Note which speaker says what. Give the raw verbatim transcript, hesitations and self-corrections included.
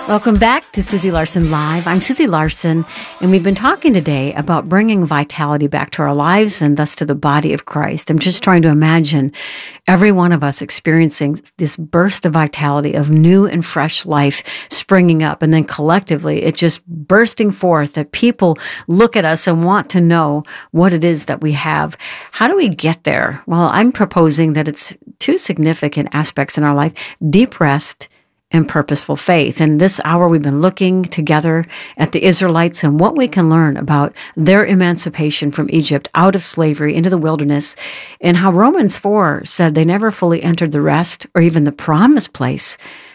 Speaker 1: Welcome back to Susie Larson Live. I'm Susie Larson, and we've been talking today about bringing vitality back to our lives and thus to the body of Christ. I'm just trying to imagine every one of us experiencing this burst of vitality, of new and fresh life springing up, and then collectively it just bursting forth that people look at us and want to know what it is that we have. How do we get there? Well, I'm proposing that it's two significant aspects in our life: deep rest and purposeful faith. And this hour we've been looking together at the Israelites and what we can learn about their emancipation from Egypt out of slavery into the wilderness, and how Romans four said they never fully entered the rest or even the promised place